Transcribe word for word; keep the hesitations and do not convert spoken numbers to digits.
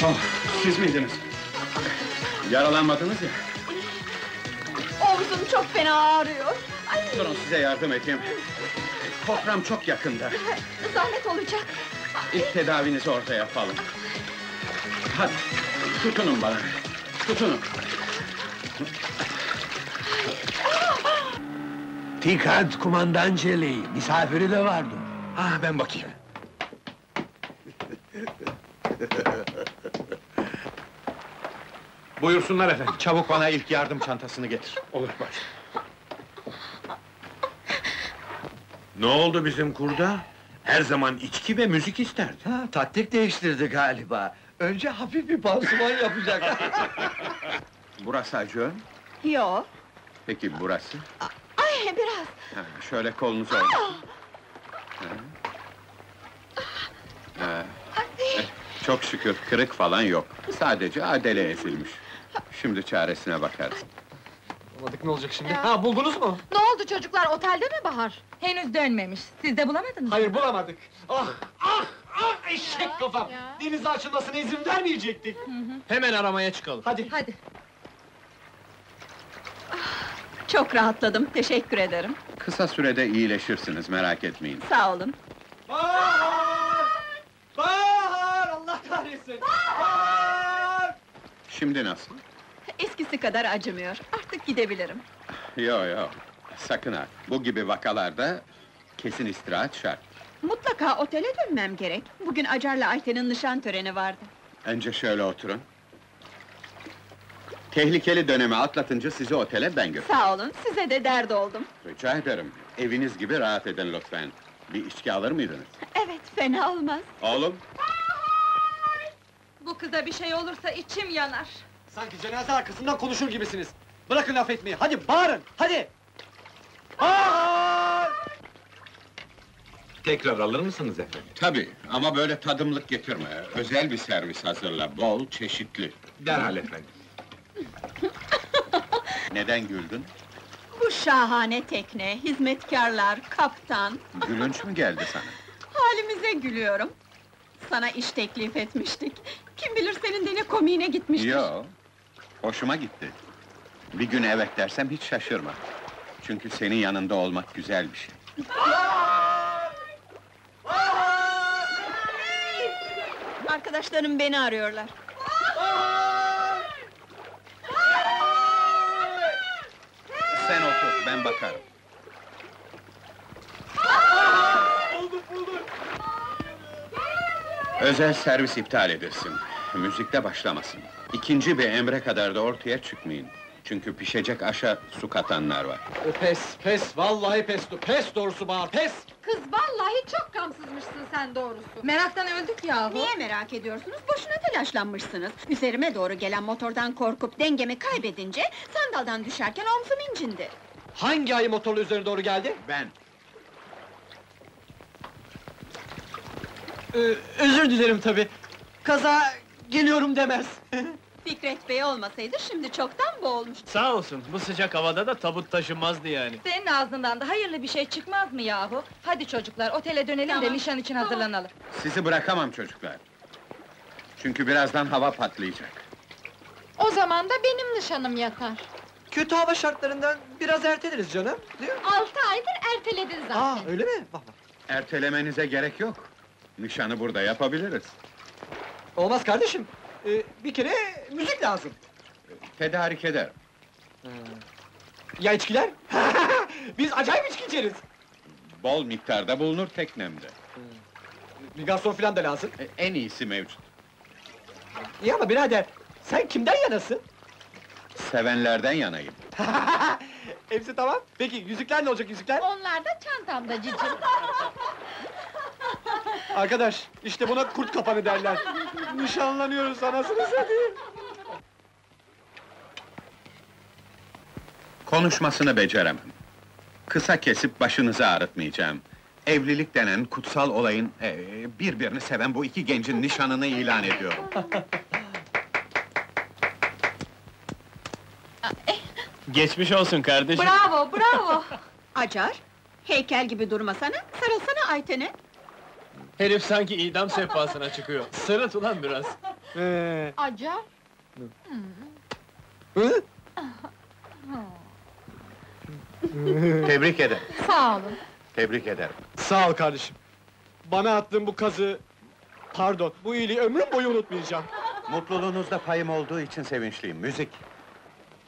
Oh, siz miydiniz? Yaralanmadınız ya. Omzum çok fena ağrıyor. Ay, Durun size yardım edeyim. Toprağım çok yakında. zahmet olacak. İlk tedavinizi orada yapalım. Hadi, tutunun bana. Tutunun. Dikkat kumandan Çeleği, misafiri de vardı. Ah, ben bakayım. Buyursunlar efendim. Çabuk bana ilk yardım çantasını getir. Olur baş. Ne oldu bizim kurda? Her zaman içki ve müzik isterdi. Ha, taktik değiştirdi galiba. Önce hafif bir pansuman yapacak. Burası acıyor. Yo. Peki burası? Ay, biraz. Ha, şöyle kolunuzu oynatın. Ha. Ha, Ay, çok şükür kırık falan yok. Sadece adele ezilmiş. Şimdi çaresine bakarız. Bulamadık, ne olacak şimdi? Ha, buldunuz mu? ne oldu çocuklar, otelde mi Bahar? Henüz dönmemiş. Siz de bulamadınız mı? Hayır, bulamadık. Ah, ah, ah, eşek kafam! ya. Denize açılmasına izin vermeyecektik. Hemen aramaya çıkalım. Hadi. Hadi. Çok rahatladım, teşekkür ederim. Kısa sürede iyileşirsiniz, merak etmeyin. Sağ olun. Bahar! Bahar! Allah kahretsin! Bahar! Şimdi nasıl? Eskisi kadar acımıyor, artık gidebilirim. Yo yo, sakın ha! Bu gibi vakalarda kesin istirahat şart. Mutlaka otele dönmem gerek. Bugün Acar'la Ayten'in nişan töreni vardı. Önce şöyle oturun. Tehlikeli dönemi atlatınca sizi otele ben götürürüm. Sağ olun, size de dert oldum. Rica ederim, eviniz gibi rahat edin lütfen. Bir içki alır mıydınız? Evet, fena olmaz. Oğlum, Bu kıza bir şey olursa içim yanar. Sanki cenaze arkasından konuşur gibisiniz. Bırakın laf etmeyi, hadi bağırın, hadi! Bahar! Tekrar alır mısınız efendim? tabii ama böyle tadımlık getirme. Özel bir servis hazırla, bol, çeşitli. Derhal efendim. Neden güldün? Bu şahane tekne, hizmetkarlar, kaptan... Gülünç mü geldi sana? Halimize gülüyorum. Sana iş teklif etmiştik. Kim bilir senin de ne komiğine gitmiştir. Yo, hoşuma gitti. Bir gün evet dersem hiç şaşırma. Çünkü senin yanında olmak güzel bir şey. Arkadaşlarım beni arıyorlar. Sen otur, ben bakarım. Özel servis iptal edilsin. Müzikte başlamasın. İkinci bir emre kadar da ortaya çıkmayın. Çünkü pişecek aşa su katanlar var. O pes, pes, vallahi pes, pes doğrusu Bahar, pes! Kız vallahi çok gamsızmışsın sen doğrusu. Meraktan öldük yahu. Niye merak ediyorsunuz? Boşuna telaşlanmışsınız. Üzerime doğru gelen motordan korkup dengemi kaybedince... ...sandaldan düşerken omzum incindi. Hangi ayı motorla üzerine doğru geldi? Ben. Ee, özür dilerim tabii. Kaza geliyorum demez. Fikret Bey olmasaydı şimdi çoktan boğulmuştu. Sağ olsun, bu sıcak havada da tabut taşınmazdı yani. Senin ağzından da hayırlı bir şey çıkmaz mı yahu? Hadi çocuklar, otele dönelim Tamam. de nişan için Tamam. hazırlanalım. Sizi bırakamam çocuklar. Çünkü birazdan hava patlayacak. O zaman da benim nişanım yatar. Kötü hava şartlarından biraz erteleriz canım, değil mi? Altı aydır erteledin zaten. Aa, öyle mi? Bak bak. Ertelemenize gerek yok. Nişanı burada yapabiliriz. Olmaz kardeşim. Ee, bir kere müzik lazım. Tedarik eder. Ya içkiler? Biz acayip içki içeriz. Bol miktarda bulunur teknemde. Bir garson filan da lazım. E, en iyisi mevcut. İyi ama birader, sen kimden yanasın? Sevenlerden yanayım. Hepsi tamam. Peki yüzükler ne olacak yüzükler? Onlar da çantamda cicim. Arkadaş, işte buna kurt kapanı derler. Nişanlanıyoruz anasını satayım. Konuşmasını beceremem. Kısa kesip başınızı ağrıtmayacağım. Evlilik denen kutsal olayın... e, ...birbirini seven bu iki gencin nişanını ilan ediyorum. Geçmiş olsun kardeşim. Bravo, bravo! Acar, heykel gibi durmasana, sarılsana Ayten'e. Herif sanki idam sehpasına çıkıyor. Sırıt ulan biraz. Ee, Acar. hı? Tebrik ederim, Sağ olun. tebrik ederim. Sağ ol kardeşim. Bana attığın bu kazı... Pardon, bu iyiliği ömrüm boyu unutmayacağım. Mutluluğunuzda payım olduğu için sevinçliyim. Müzik.